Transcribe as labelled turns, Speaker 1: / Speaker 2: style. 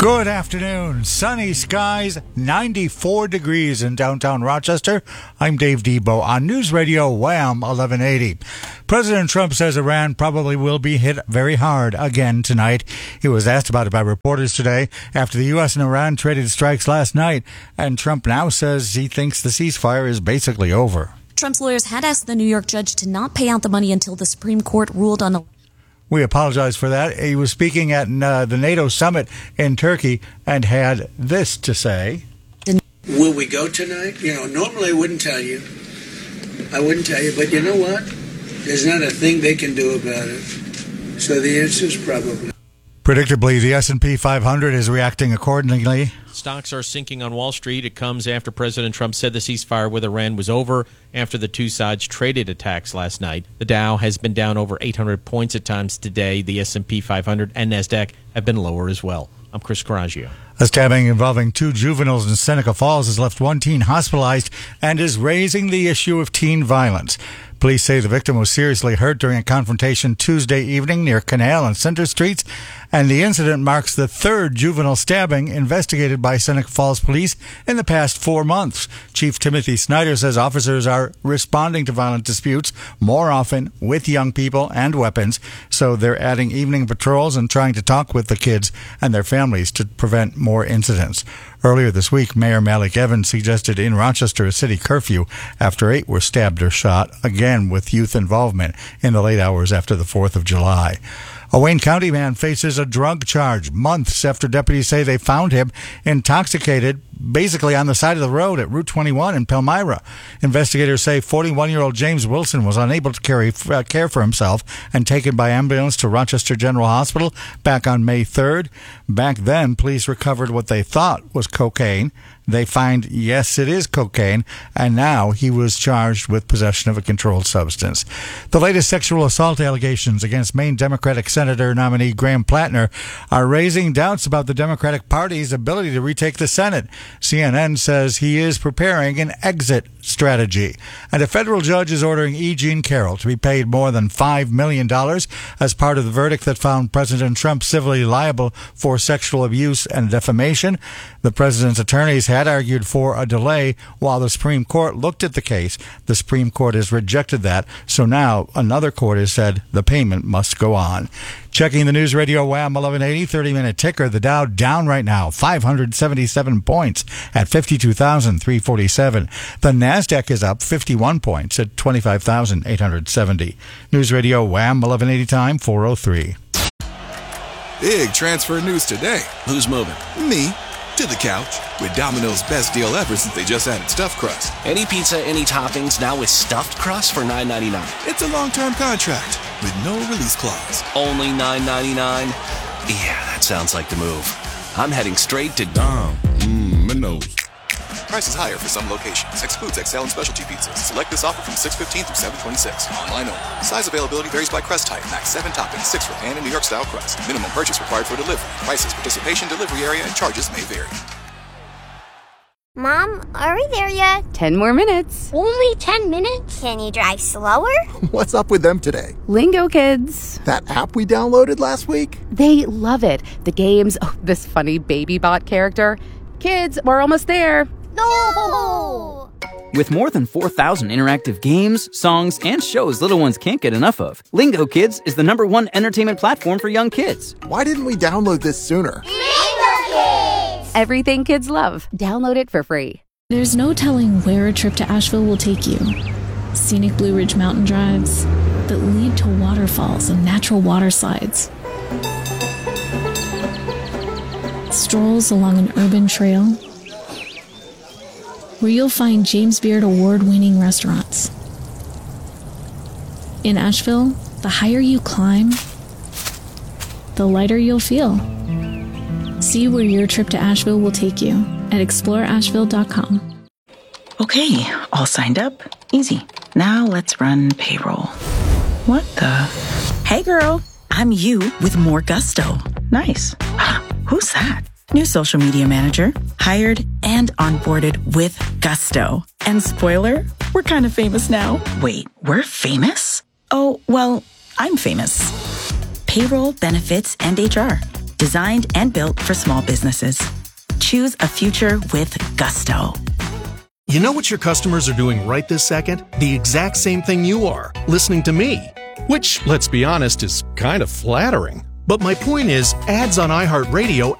Speaker 1: Good afternoon. Sunny skies, 94 degrees in downtown Rochester. I'm Dave Debo on News Radio Wham 1180. President Trump says Iran probably will be hit very hard again tonight. He was asked about it by reporters today after the U.S. and Iran traded strikes last night, and Trump now says he thinks the ceasefire is basically over.
Speaker 2: Trump's lawyers had asked the New York judge to not pay out the money until the Supreme Court ruled on the...
Speaker 1: We apologize for that. He was speaking at the NATO summit in Turkey and had this to say.
Speaker 3: Will we go tonight? Normally I wouldn't tell you. But you know what? There's not a thing they can do about it. So the answer is probably.
Speaker 1: Predictably, the S&P 500 is reacting accordingly.
Speaker 4: Stocks are sinking on Wall Street. It comes after President Trump said the ceasefire with Iran was over after the two sides traded attacks last night. The Dow has been down over 800 points at times today. The S&P 500 and NASDAQ have been lower as well. I'm Chris Coraggio.
Speaker 1: A stabbing involving two juveniles in Seneca Falls has left one teen hospitalized and is raising the issue of teen violence. Police say the victim was seriously hurt during a confrontation Tuesday evening near Canal and Center Streets, and the incident marks the third juvenile stabbing investigated by Seneca Falls police in the past 4 months. Chief Timothy Snyder says officers are responding to violent disputes more often with young people and weapons, so they're adding evening patrols and trying to talk with the kids and their families to prevent more incidents. Earlier this week, Mayor Malik Evans suggested in Rochester a city curfew after 8 were stabbed or shot, again with youth involvement in the late hours after the 4th of July. A Wayne County man faces a drug charge months after deputies say they found him intoxicated basically on the side of the road at Route 21 in Palmyra. Investigators say 41-year-old James Wilson was unable to care for himself and taken by ambulance to Rochester General Hospital back on May 3rd. Back then, police recovered what they thought was cocaine. They find, yes, it is cocaine, and now he was charged with possession of a controlled substance. The latest sexual assault allegations against Maine Democratic Senator nominee Graham Plattner are raising doubts about the Democratic Party's ability to retake the Senate. CNN says he is preparing an exit strategy. And a federal judge is ordering E. Jean Carroll to be paid more than $5 million as part of the verdict that found President Trump civilly liable for sexual abuse and defamation. The president's attorneys had argued for a delay while the Supreme Court looked at the case. The Supreme Court has rejected that, so now another court has said the payment must go on. Checking the News Radio Wham 1180 30-minute ticker, the Dow down right now, 577 points at 52,347. The NASDAQ is up 51 points at 25,870. News Radio Wham 1180 time, 4:03.
Speaker 5: Big transfer news today.
Speaker 6: Who's moving?
Speaker 5: Me. To the couch with Domino's best deal ever since they just added stuffed crust.
Speaker 6: Any pizza, any toppings, now with stuffed crust for $9.99.
Speaker 5: It's a long-term contract with no release clause.
Speaker 6: Only $9.99? Yeah, that sounds like the move. I'm heading straight to
Speaker 5: Domino's. Price is higher for some locations. Excludes XL and specialty pizzas. Select this offer from 6/15 through 7/26. Online only. Size availability varies by crust type. Max 7 toppings, 6 for pan and New York style crust. Minimum purchase required for delivery. Prices, participation, delivery area, and charges may vary.
Speaker 7: Mom, are we there yet?
Speaker 8: 10 more minutes.
Speaker 7: Only 10 minutes? Can you drive slower?
Speaker 9: What's up with them today?
Speaker 8: Lingo Kids.
Speaker 9: That app we downloaded last week?
Speaker 8: They love it. The games, this funny baby bot character. Kids, we're almost there.
Speaker 7: No!
Speaker 10: With more than 4,000 interactive games, songs, and shows little ones can't get enough of, Lingo Kids is the #1 entertainment platform for young kids.
Speaker 9: Why didn't we download this sooner?
Speaker 7: Lingo Kids!
Speaker 8: Everything kids love. Download it for free.
Speaker 11: There's no telling where a trip to Asheville will take you. Scenic Blue Ridge mountain drives that lead to waterfalls and natural water slides. Strolls along an urban trail where you'll find James Beard award-winning restaurants. In Asheville, the higher you climb, the lighter you'll feel. See where your trip to Asheville will take you at exploreasheville.com.
Speaker 12: Okay, all signed up. Easy. Now let's run payroll. What the? Hey girl, I'm you with more gusto. Nice. Who's that? New social media manager, hired and onboarded with gusto. And spoiler, we're kind of famous now. Wait, we're famous? Oh, well, I'm famous. Payroll, benefits, and HR. designed and built for small businesses. Choose a future with gusto.
Speaker 13: You know what your customers are doing right this second? The exact same thing you are, listening to me. Which, let's be honest, is kind of flattering. But my point is, ads on iHeartRadio